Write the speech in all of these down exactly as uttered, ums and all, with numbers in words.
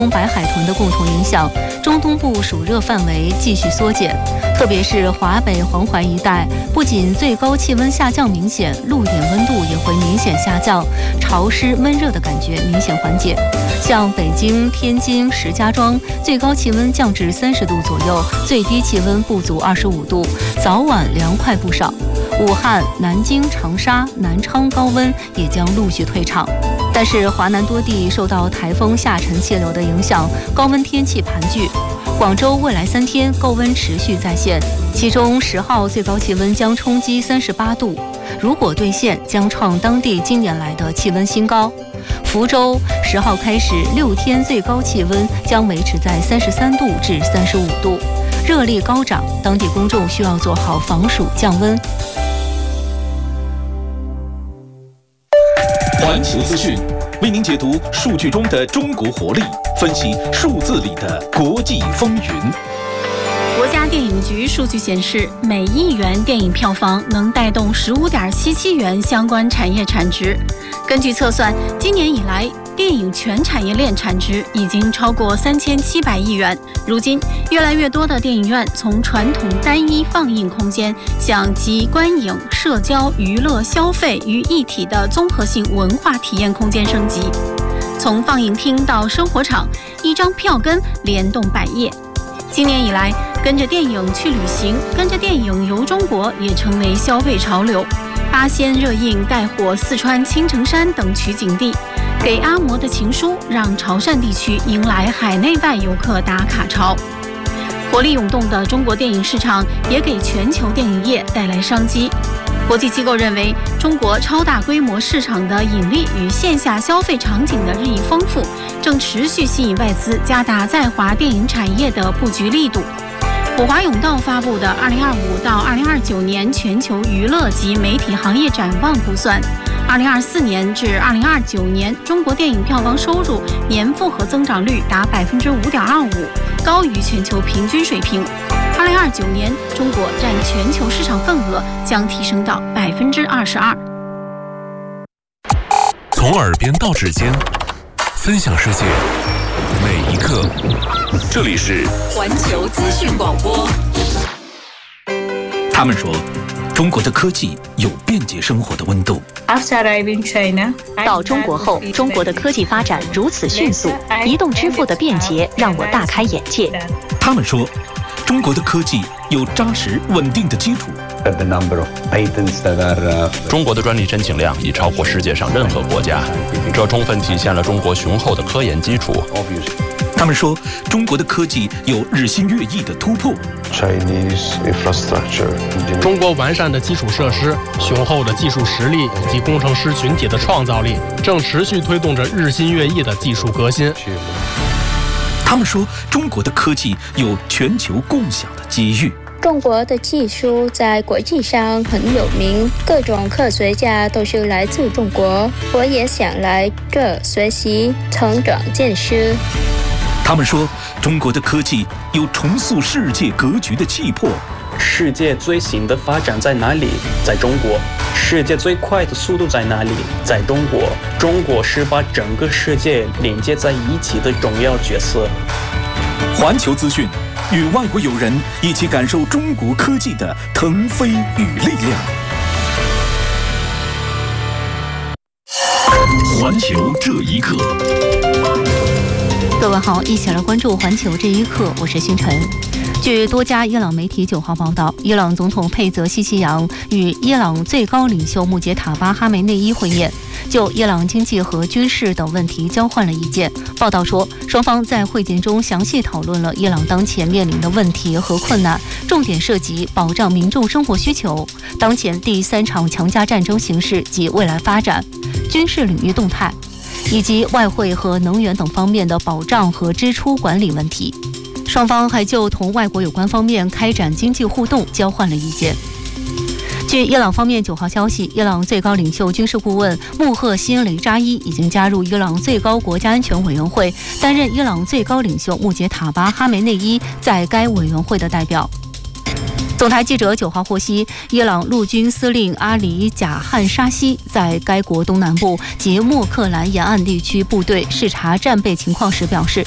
白海豚的共同影响，中东部暑热范围继续缩减，特别是华北、黄淮一带，不仅最高气温下降明显，陆点温度也会明显下降，潮湿闷热的感觉明显缓解。像北京、天津、石家庄，最高气温降至三十度左右，最低气温不足二十五度，早晚凉快不少。武汉、南京、长沙、南昌高温也将陆续退场。但是华南多地受到台风下沉气流的影响，高温天气盘踞。广州未来三天高温持续再现，其中十号最高气温将冲击三十八度，如果兑现，将创当地近年来的气温新高。福州十号开始六天最高气温将维持在三十三度至三十五度，热力高涨，当地公众需要做好防暑降温。 环球资讯为您解读数据中的中国活力，分析数字里的国际风云。 国家电影局数据显示，每亿元电影票房能带动十五点七七元相关产业产值。根据测算，今年以来，电影全产业链产值已经超过三千七百亿元。如今，越来越多的电影院从传统单一放映空间向集观影、社交、娱乐、消费于一体的综合性文化体验空间升级。从放映厅到生活场，一张票根联动百业。今年以来，跟着电影去旅行，跟着电影游中国也成为消费潮流。八仙热映带火四川青城山等取景地，给阿嬷的情书让潮汕地区迎来海内外游客打卡潮。活力涌动的中国电影市场也给全球电影业带来商机。国际机构认为，中国超大规模市场的引力与线下消费场景的日益丰富，正持续吸引外资加大在华电影产业的布局力度。普华永道发布的二零二五到二零二九年全球娱乐及媒体行业展望估算，二零二四年至二零二九年中国电影票房收入年复合增长率达百分之五点二五，高于全球平均水平。二零二九年，中国占全球市场份额将提升到百分之二十二。 从耳边到指尖，分享世界每一刻。这里是环球资讯广播。 他们说，中国的科技有便捷生活的温度。 到中国后，中国的科技发展如此迅速，移动支付的便捷让我大开眼界。 他们说，中国的科技有扎实稳定的基础。 中国的专利申请量已超过世界上任何国家，这充分体现了中国雄厚的科研基础。 他们说，中国的科技有日新月异的突破。 中国完善的基础设施、雄厚的技术实力以及工程师群体的创造力，正持续推动着日新月异的技术革新。 他们说，中国的科技有全球共享的机遇。 中国的技术在国际上很有名，各种科学家都是来自中国。我也想来这学习、成长见识。 他们说，中国的科技有重塑世界格局的气魄。 世界最新的发展在哪里？在中国。世界最快的速度在哪里？在中国。中国是把整个世界连接在一起的重要角色。 环球资讯，与外国友人一起感受中国科技的腾飞与力量。 环球这一刻。 各位好，一起来关注环球这一刻，我是星辰。据多家伊朗媒体九号报道，伊朗总统佩泽西奇扬与伊朗最高领袖穆杰塔巴哈梅内伊会面，就伊朗经济和军事等问题交换了意见。报道说，双方在会见中详细讨论了伊朗当前面临的问题和困难，重点涉及保障民众生活需求、当前第三场强加战争形势及未来发展、军事领域动态，以及外汇和能源等方面的保障和支出管理问题。双方还就同外国有关方面开展经济互动交换了意见。据伊朗方面九号消息，伊朗最高领袖军事顾问穆赫辛雷扎伊已经加入伊朗最高国家安全委员会，担任伊朗最高领袖穆杰塔巴哈梅内伊在该委员会的代表。总台记者九号获悉，伊朗陆军司令阿里贾汉沙西在该国东南部及莫克兰沿岸地区部队视察战备情况时表示，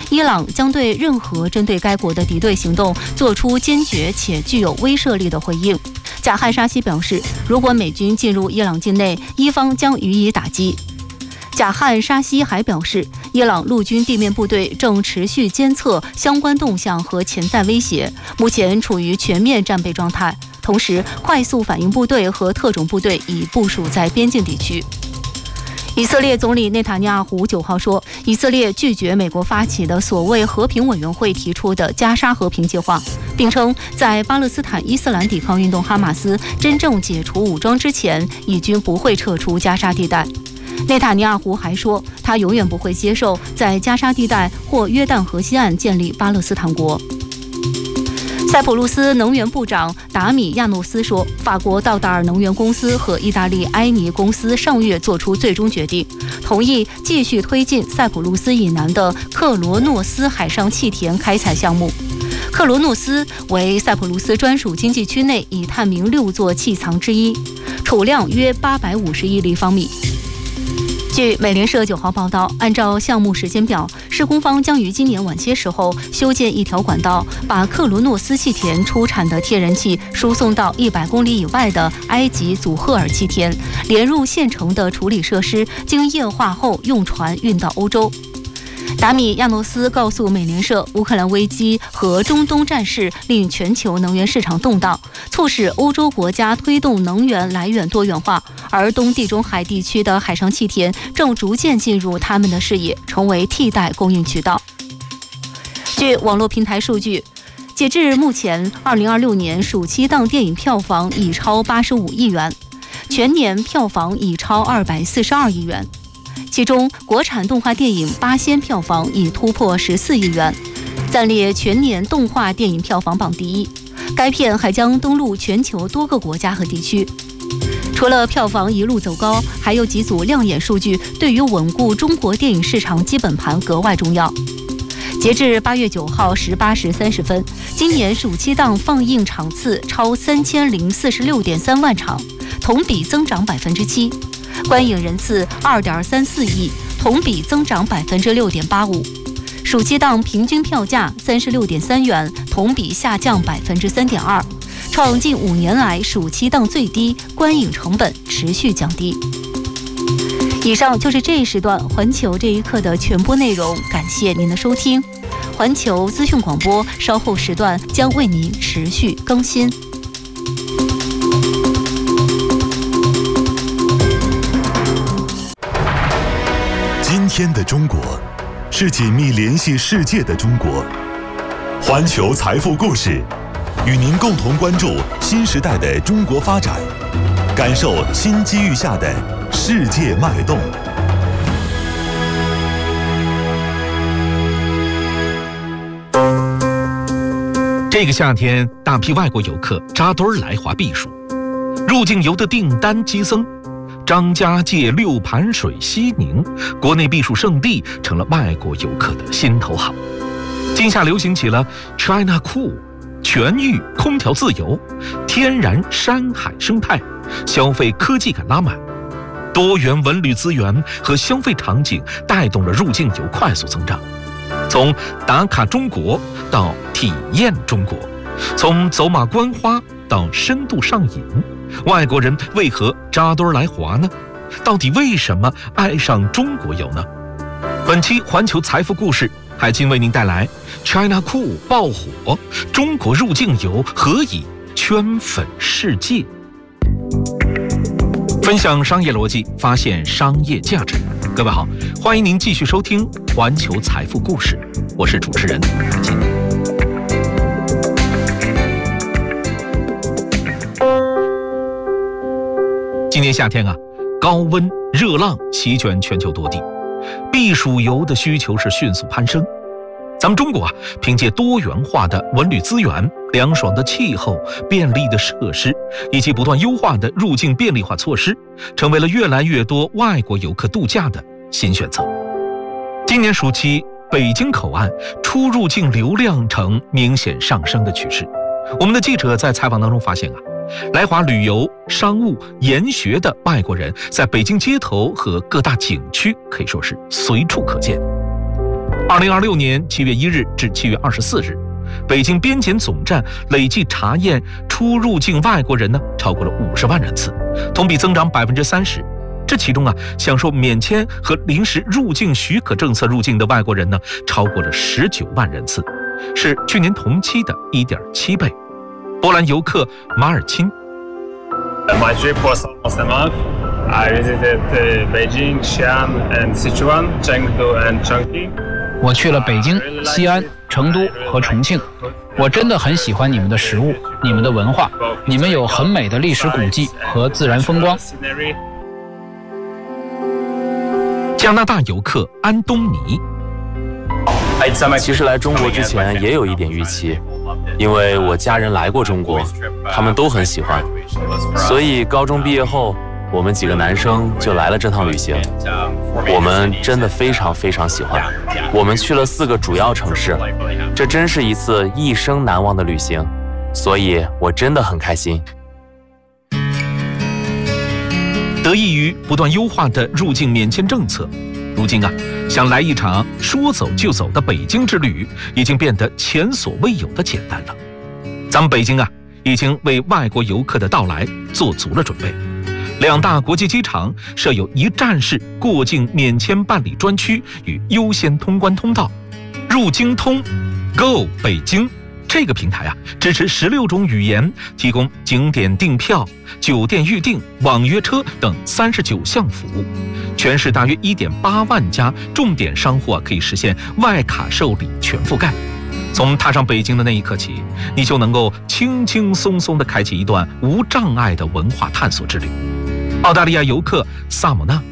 伊朗将对任何针对该国的敌对行动做出坚决且具有威慑力的回应。贾汉沙希表示，如果美军进入伊朗境内，伊方将予以打击。贾汉沙希还表示，伊朗陆军地面部队正持续监测相关动向和潜在威胁，目前处于全面战备状态。同时，快速反应部队和特种部队已部署在边境地区。以色列总理内塔尼亚胡九号说，以色列拒绝美国发起的所谓和平委员会提出的加沙和平计划，并称在巴勒斯坦伊斯兰抵抗运动哈马斯真正解除武装之前，以军不会撤出加沙地带。内塔尼亚胡还说，他永远不会接受在加沙地带或约旦河西岸建立巴勒斯坦国。塞浦路斯能源部长达米亚诺斯说，法国道达尔能源公司和意大利埃尼公司上月做出最终决定，同意继续推进塞浦路斯以南的克罗诺斯海上气田开采项目。克罗诺斯为塞浦路斯专属经济区内已探明六座气藏之一，储量约八百五十亿立方米。据美联社九号报道，按照项目时间表，施工方将于今年晚些时候修建一条管道，把克罗诺斯气田出产的天然气输送到一百公里以外的埃及祖赫尔气田，连入现成的处理设施，经液化后用船运到欧洲。达米亚诺斯告诉美联社，乌克兰危机和中东战事令全球能源市场动荡，促使欧洲国家推动能源来源多元化，而东地中海地区的海上气田正逐渐进入他们的视野，成为替代供应渠道。据网络平台数据，截至目前，二零二六年暑期档电影票房已超八十五亿元，全年票房已超二百四十二亿元。其中，国产动画电影《八仙》票房已突破十四亿元，暂列全年动画电影票房榜第一。该片还将登陆全球多个国家和地区。除了票房一路走高，还有几组亮眼数据对于稳固中国电影市场基本盘格外重要。截至八月九号十八时三十分，今年暑期档放映场次超三千零四十六点三万场，同比增长百分之七。观影人次二点三四亿，同比增长百分之六点八五。暑期档平均票价三十六点三元，同比下降百分之三点二，创近五年来暑期档最低，观影成本持续降低。以上就是这一时段环球这一刻的全部内容，感谢您的收听。环球资讯广播稍后时段将为您持续更新。 今天的中国是紧密联系世界的中国。环球财富故事与您共同关注新时代的中国发展，感受新机遇下的世界脉动。 这个夏天，大批外国游客扎堆儿来华避暑，入境游的订单激增。张家界、六盘水、西宁，国内避暑胜地成了外国游客的心头好。今夏流行起了 China Cool， 全域空调自由，天然山海生态，消费科技感拉满，多元文旅资源和消费场景带动了入境游快速增长。从打卡中国到体验中国，从走马观花到深度上瘾，外国人为何扎堆来华呢？到底为什么爱上中国游呢？本期环球财富故事，海清为您带来 China Cool 爆火，中国入境游何以圈粉世界？分享商业逻辑，发现商业价值。各位好，欢迎您继续收听环球财富故事，我是主持人海清。今年夏天啊，高温热浪席卷全球多地，避暑游的需求是迅速攀升。咱们中国啊，凭借多元化的文旅资源、凉爽的气候、便利的设施，以及不断优化的入境便利化措施，成为了越来越多外国游客度假的新选择。今年暑期，北京口岸出入境流量呈明显上升的趋势。我们的记者在采访当中发现啊，来华旅游、商务、研学的外国人在北京街头和各大景区可以说是随处可见。 二零二六年七月一日至七月二十四日，北京边检总站累计查验出入境外国人呢超过了五十万人次，同比增长百分之三十。这其中啊，享受免签和临时入境许可政策入境的外国人呢，超过了十九万人次，是去年同期的一点七倍。波兰游客马尔钦。 My trip was almost a month. I visited Beijing, Xi'an, and Sichuan, Chengdu, and Chongqing. 我去了北京、西安、成都和重庆，我真的很喜欢你们的食物、你们的文化，你们有很美的历史古迹和自然风光。 加拿大游客安东尼。 其实来中国之前也有一点预期，因为我家人来过中国，他们都很喜欢，所以高中毕业后，我们几个男生就来了这趟旅行。我们真的非常非常喜欢，我们去了四个主要城市，这真是一次一生难忘的旅行，所以我真的很开心。 得益于不断优化的入境免签政策，如今啊，想来一场说走就走的北京之旅，已经变得前所未有的简单了。咱们北京啊，已经为外国游客的到来做足了准备。两大国际机场设有一站式过境免签办理专区与优先通关通道。入京通 Go 北京这个平台啊，支持十六种语言，提供景点订票、酒店预订、网约车等三十九项服务。全市大约一点八万家重点商户啊，可以实现外卡受理全覆盖。从踏上北京的那一刻起，你就能够轻轻松松地开启一段无障碍的文化探索之旅。澳大利亚游客萨姆纳。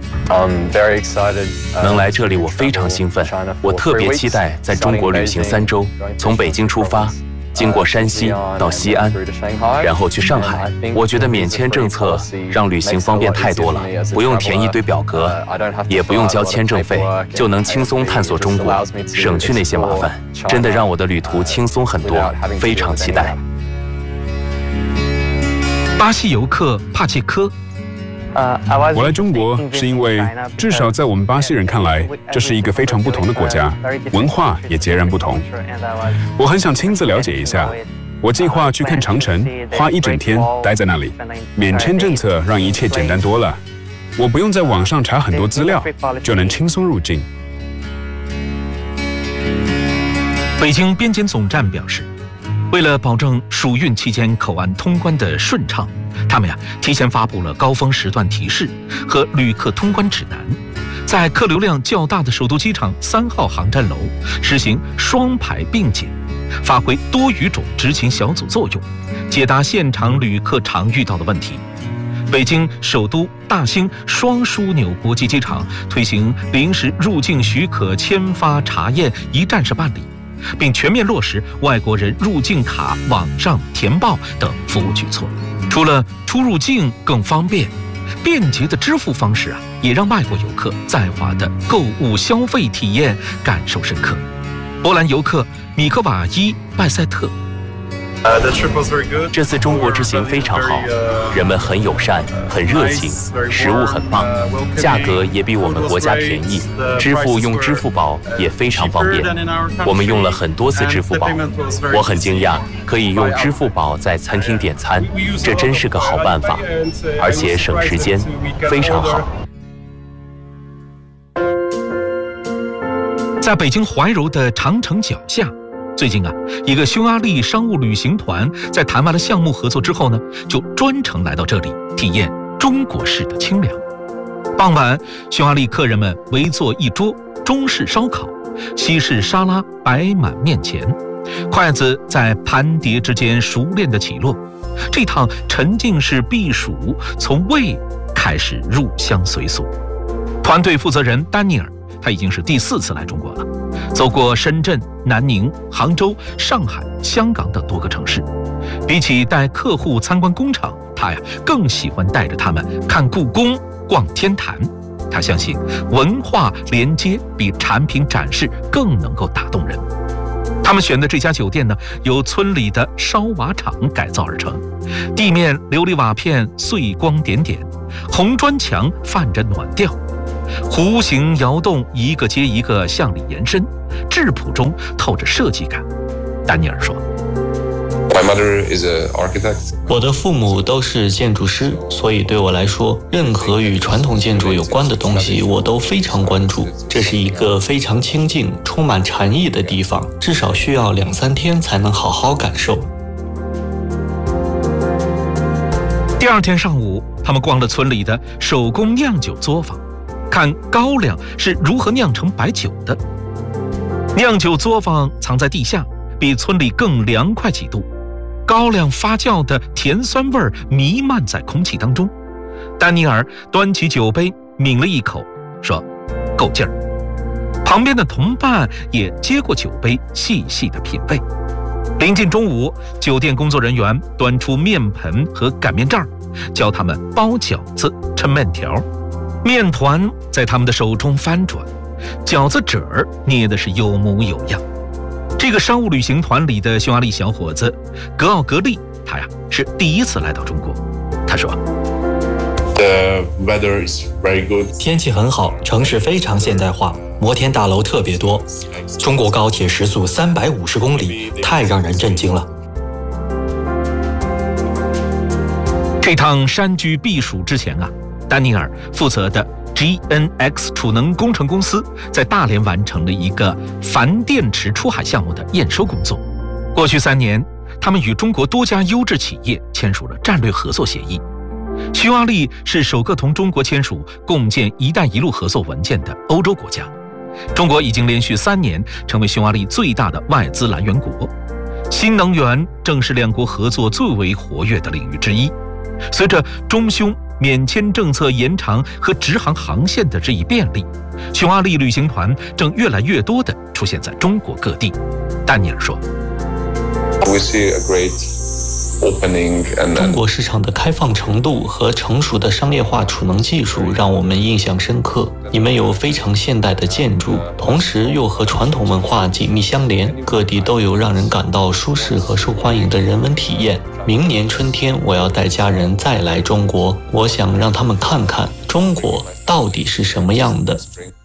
能来这里我非常兴奋，我特别期待在中国旅行三周，从北京出发，经过山西到西安，然后去上海。我觉得免签政策让旅行方便太多了，不用填一堆表格，也不用交签证费，就能轻松探索中国，省去那些麻烦，真的让我的旅途轻松很多，非常期待。 巴西游客帕切科。 我来中国是因为，至少在我们巴西人看来，这是一个非常不同的国家，文化也截然不同。我很想亲自了解一下。我计划去看长城，花一整天待在那里。免签政策让一切简单多了，我不用在网上查很多资料，就能轻松入境。 北京边检总站表示，为了保证暑运期间口岸通关的顺畅，他们呀提前发布了高峰时段提示和旅客通关指南，在客流量较大的首都机场三号航站楼实行双排并检，发挥多语种执勤小组作用，解答现场旅客常遇到的问题。北京首都大兴双枢纽国际机场推行临时入境许可签发查验一站式办理，并全面落实外国人入境卡网上填报等服务举措。除了出入境更方便，便捷的支付方式啊，也让外国游客在华的购物消费体验感受深刻。波兰游客米科瓦伊拜塞特。 这次中国之行非常好，人们很友善，很热情，食物很棒，价格也比我们国家便宜，支付用支付宝也非常方便。我们用了很多次支付宝，我很惊讶可以用支付宝在餐厅点餐，这真是个好办法，而且省时间，非常好。 在北京怀柔的长城脚下，最近啊，一个匈牙利商务旅行团在谈完了项目合作之后呢，就专程来到这里体验中国式的清凉。傍晚，匈牙利客人们围坐一桌中式烧烤，西式沙拉摆满面前，筷子在盘碟之间熟练地起落。这趟沉浸式避暑从胃开始入乡随俗。团队负责人丹尼尔，他已经是第四次来中国了，走过深圳、南宁、杭州、上海、香港等多个城市。比起带客户参观工厂，他呀更喜欢带着他们看故宫、逛天坛。他相信文化连接比产品展示更能够打动人。他们选的这家酒店呢，由村里的烧瓦厂改造而成，地面琉璃瓦片碎光点点，红砖墙泛着暖调。 弧形窑洞一个接一个向里延伸，质朴中透着设计感。丹尼尔说。 我的父母都是建筑师，所以对我来说，任何与传统建筑有关的东西我都非常关注。这是一个非常清静、充满禅意的地方，至少需要两三天才能好好感受。 第二天上午，他们逛了村里的手工酿酒作坊，看高粱是如何酿成白酒的。酿酒作坊藏在地下，比村里更凉快几度。高粱发酵的甜酸味儿弥漫在空气当中。丹尼尔端起酒杯抿了一口，说：“够劲儿。”旁边的同伴也接过酒杯，细细的品味。临近中午，酒店工作人员端出面盆和擀面杖，教他们包饺子、抻面条。面团在他们的手中翻转，饺子褶儿捏的是有模有样。这个商务旅行团里的匈牙利小伙子格奥格利，他呀是第一次来到中国。他说 The weather is very good. 天气很好，城市非常现代化，摩天大楼特别多。中国高铁时速三百五十公里，太让人震惊了。 这趟山居避暑之前啊，丹尼尔负责的 G N X 储能工程公司在大连完成了一个钒电池出海项目的验收工作。过去三年，他们与中国多家优质企业签署了战略合作协议。匈牙利是首个同中国签署共建“一带一路”合作文件的欧洲国家。中国已经连续三年成为匈牙利最大的外资来源国。新能源正是两国合作最为活跃的领域之一。随着中匈免签政策延长和直航航线的日益便利，匈牙利旅行团正越来越多地出现在中国各地。丹尼尔说：“ 中国市场的开放程度和成熟的商业化储能技术让我们印象深刻。你们有非常现代的建筑，同时又和传统文化紧密相连，各地都有让人感到舒适和受欢迎的人文体验。明年春天，我要带家人再来中国，我想让他们看看中国到底是什么样的。”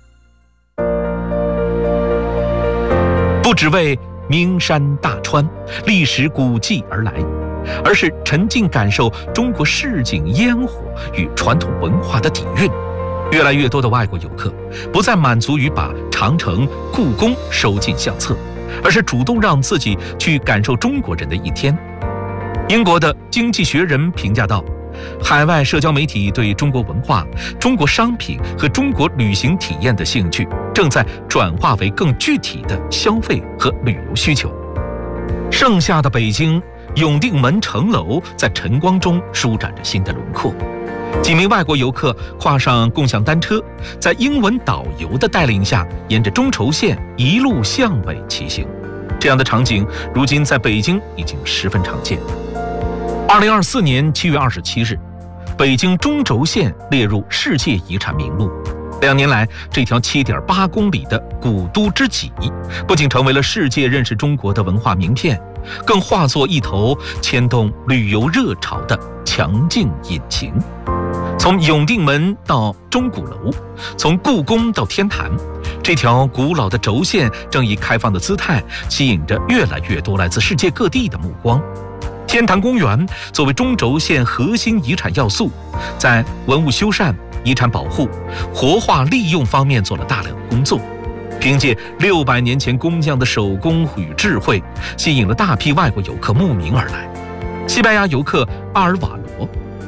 不只为名山大川、历史古迹而来，而是沉浸感受中国市井烟火与传统文化的底蕴。越来越多的外国游客不再满足于把长城、故宫收进相册，而是主动让自己去感受中国人的一天。英国的《经济学人》评价道，海外社交媒体对中国文化、中国商品和中国旅行体验的兴趣正在转化为更具体的消费和旅游需求。盛夏的北京，永定门城楼在晨光中舒展着新的轮廓。几名外国游客跨上共享单车，在英文导游的带领下，沿着中轴线一路向北骑行。这样的场景如今在北京已经十分常见。二零二四年七月二十七日，北京中轴线列入世界遗产名录。两年来，这条 七点八公里的古都之脊，不仅成为了世界认识中国的文化名片，更化作一头牵动旅游热潮的强劲引擎。从永定门到钟鼓楼，从故宫到天坛，这条古老的轴线正以开放的姿态吸引着越来越多来自世界各地的目光。天坛公园作为中轴线核心遗产要素，在文物修缮、遗产保护、活化利用方面做了大量的工作。凭借六百年前工匠的手工与智慧，吸引了大批外国游客慕名而来。西班牙游客阿尔瓦罗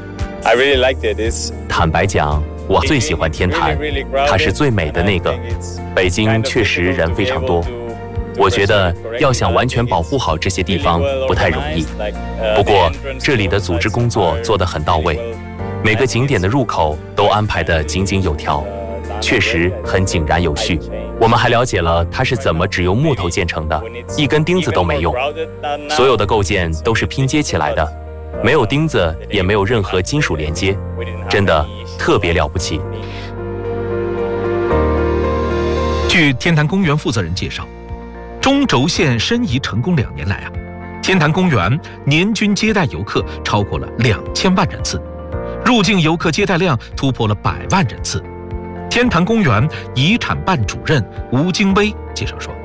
I really liked it. 坦白讲，我最喜欢天坛，它是最美的那个。北京确实人非常多，我觉得要想完全保护好这些地方不太容易。不过这里的组织工作做得很到位，每个景点的入口都安排得井井有条，确实很井然有序。我们还了解了它是怎么只用木头建成的，一根钉子都没用，所有的构件都是拼接起来的，没有钉子，也没有任何金属连接，真的特别了不起。 据天坛公园负责人介绍，中轴线申遗成功两年来啊，天坛公园年均接待游客超过了两千万人次，入境游客接待量突破了百万人次。 天坛公园遗产办主任吴京威介绍说，